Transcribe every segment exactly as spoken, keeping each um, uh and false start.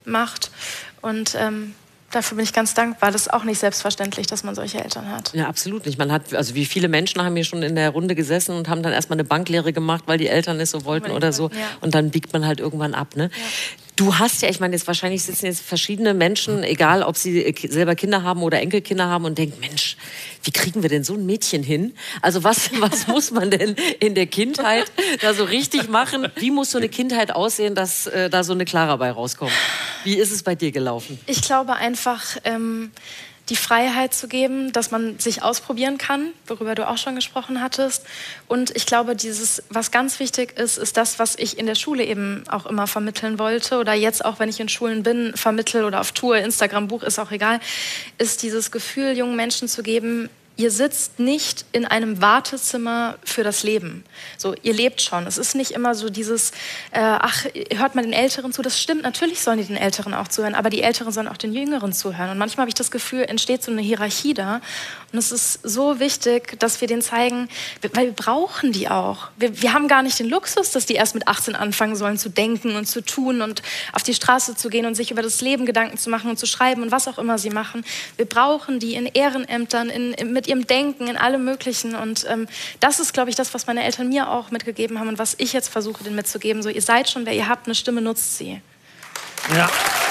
macht. Und ähm, dafür bin ich ganz dankbar. Das ist auch nicht selbstverständlich, dass man solche Eltern hat. Ja, absolut nicht. Man hat, also wie viele Menschen haben hier schon in der Runde gesessen und haben dann erstmal eine Banklehre gemacht, weil die Eltern es so wollten oder so. Ja. Und dann biegt man halt irgendwann ab, ne? Ja. Du hast ja, ich meine, jetzt wahrscheinlich sitzen jetzt verschiedene Menschen, egal ob sie selber Kinder haben oder Enkelkinder haben und denken, Mensch, wie kriegen wir denn so ein Mädchen hin? Also was, was muss man denn in der Kindheit da so richtig machen? Wie muss so eine Kindheit aussehen, dass äh, da so eine Clara bei rauskommt? Wie ist es bei dir gelaufen? Ich glaube einfach, ähm, die Freiheit zu geben, dass man sich ausprobieren kann, worüber du auch schon gesprochen hattest. Und ich glaube, dieses, was ganz wichtig ist, ist das, was ich in der Schule eben auch immer vermitteln wollte oder jetzt auch, wenn ich in Schulen bin, vermittel oder auf Tour, Instagram, Buch, ist auch egal, ist dieses Gefühl, jungen Menschen zu geben, ihr sitzt nicht in einem Wartezimmer für das Leben. So, ihr lebt schon. Es ist nicht immer so dieses, äh, ach, hört mal den Älteren zu. Das stimmt, natürlich sollen die den Älteren auch zuhören, aber die Älteren sollen auch den Jüngeren zuhören. Und manchmal habe ich das Gefühl, entsteht so eine Hierarchie da. Und es ist so wichtig, dass wir denen zeigen, weil wir brauchen die auch. Wir, wir haben gar nicht den Luxus, dass die erst mit achtzehn anfangen sollen zu denken und zu tun und auf die Straße zu gehen und sich über das Leben Gedanken zu machen und zu schreiben und was auch immer sie machen. Wir brauchen die in Ehrenämtern, in, in, mit ihrem Denken, in allem Möglichen. Und ähm, das ist, glaube ich, das, was meine Eltern mir auch mitgegeben haben und was ich jetzt versuche, denen mitzugeben. So, ihr seid schon, wer ihr habt, eine Stimme, nutzt sie. Ja.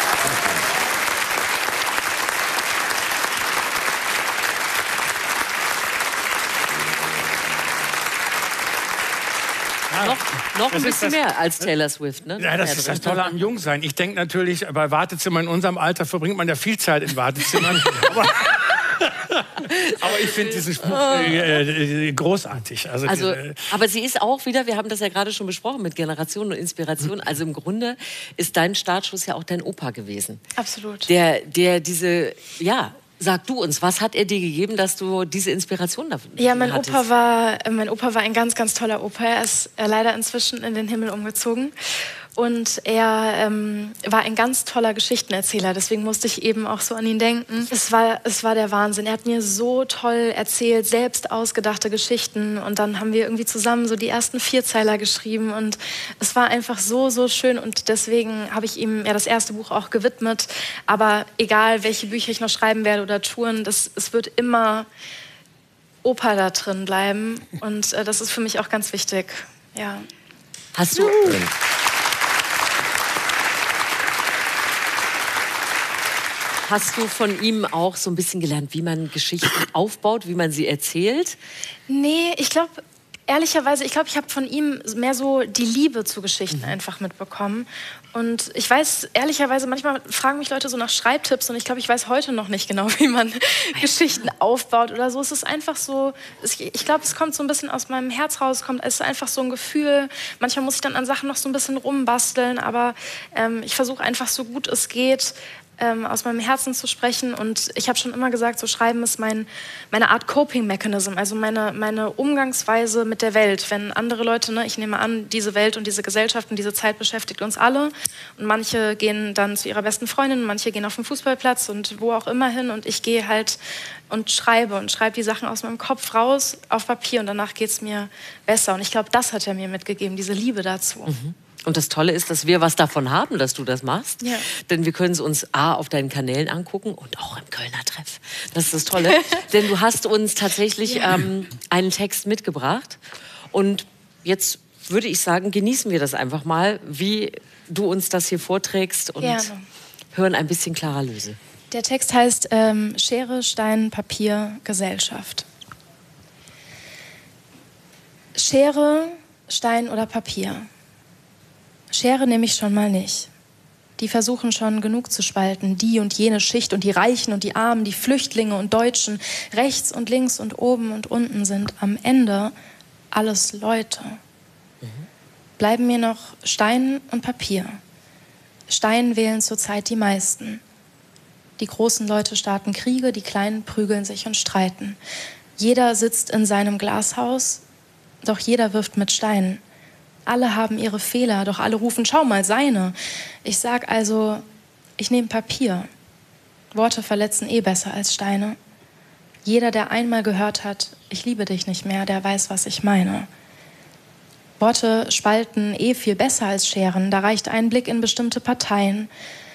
Noch, noch ein bisschen mehr als Taylor Swift, ne? Ja, das ist das Tolle am Jungsein. Ich denke natürlich, bei Wartezimmern in unserem Alter verbringt man ja viel Zeit in Wartezimmern. aber, aber ich finde diesen Spruch äh, äh, großartig. Also, also, äh, aber sie ist auch wieder, wir haben das ja gerade schon besprochen mit Generation und Inspiration. Also im Grunde ist dein Startschuss ja auch dein Opa gewesen. Absolut. Der, der diese, ja... Sag du uns, was hat er dir gegeben, dass du diese Inspiration dafür hattest? Ja, mein Opa war, mein Opa war ein ganz, ganz toller Opa. Er ist äh, leider inzwischen in den Himmel umgezogen. Und er ähm, war ein ganz toller Geschichtenerzähler, deswegen musste ich eben auch so an ihn denken. Es war, es war der Wahnsinn. Er hat mir so toll erzählt, selbst ausgedachte Geschichten. Und dann haben wir irgendwie zusammen so die ersten Vierzeiler geschrieben. Und es war einfach so, so schön. Und deswegen habe ich ihm ja das erste Buch auch gewidmet. Aber egal, welche Bücher ich noch schreiben werde oder Touren, das, es wird immer Opa da drin bleiben. Und äh, das ist für mich auch ganz wichtig. Ja. Hast du... Hast du von ihm auch so ein bisschen gelernt, wie man Geschichten aufbaut, wie man sie erzählt? Nee, ich glaube, ehrlicherweise, ich glaube, ich habe von ihm mehr so die Liebe zu Geschichten mhm. einfach mitbekommen. Und ich weiß, ehrlicherweise, manchmal fragen mich Leute so nach Schreibtipps und ich glaube, ich weiß heute noch nicht genau, wie man Geschichten aufbaut oder so. Es ist einfach so, ich glaube, es kommt so ein bisschen aus meinem Herz raus, kommt, es ist einfach so ein Gefühl. Manchmal muss ich dann an Sachen noch so ein bisschen rumbasteln, aber ähm, ich versuche einfach so gut es geht, Ähm, aus meinem Herzen zu sprechen. Und ich habe schon immer gesagt, so Schreiben ist mein, meine Art Coping-Mechanism, also meine, meine Umgangsweise mit der Welt. Wenn andere Leute, ne, ich nehme an, diese Welt und diese Gesellschaft und diese Zeit beschäftigt uns alle. Und manche gehen dann zu ihrer besten Freundin, manche gehen auf den Fußballplatz und wo auch immer hin. Und ich gehe halt und schreibe und schreibe die Sachen aus meinem Kopf raus auf Papier und danach geht es mir besser. Und ich glaube, das hat er mir mitgegeben, diese Liebe dazu. Mhm. Und das Tolle ist, dass wir was davon haben, dass du das machst. Ja. Denn wir können es uns A, auf deinen Kanälen angucken und auch im Kölner Treff. Das ist das Tolle. Denn du hast uns tatsächlich ja. ähm, einen Text mitgebracht. Und jetzt würde ich sagen, genießen wir das einfach mal, wie du uns das hier vorträgst und Gerne. hören ein bisschen Clara Löse. Der Text heißt ähm, Schere, Stein, Papier, Gesellschaft. Schere, Stein oder Papier? Schere nehme ich schon mal nicht. Die versuchen schon genug zu spalten, die und jene Schicht und die Reichen und die Armen, die Flüchtlinge und Deutschen, rechts und links und oben und unten sind am Ende alles Leute. Mhm. Bleiben mir noch Stein und Papier. Stein wählen zurzeit die meisten. Die großen Leute starten Kriege, die Kleinen prügeln sich und streiten. Jeder sitzt in seinem Glashaus, doch jeder wirft mit Steinen. Alle haben ihre Fehler, doch alle rufen, schau mal, seine. Ich sag also, ich nehme Papier. Worte verletzen eh besser als Steine. Jeder, der einmal gehört hat, ich liebe dich nicht mehr, der weiß, was ich meine. Worte spalten eh viel besser als Scheren, da reicht ein Blick in bestimmte Parteien.